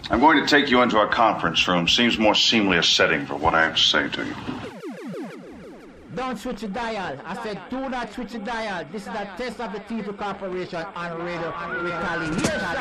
I'm going to take you into our conference room. Seems more seemly a setting for what I have to say to you. Don't switch the dial. I said do not switch the dial. This is a test of the TV Corporation on radio retaliation.